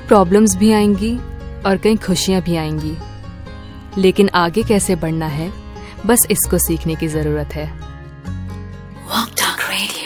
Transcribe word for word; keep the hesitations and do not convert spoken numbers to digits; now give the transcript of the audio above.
Problems भी आएंगी और कई खुशियां भी आएंगी, लेकिन आगे कैसे बढ़ना है, बस इसको सीखने की जरूरत है। Walk Talk Radio।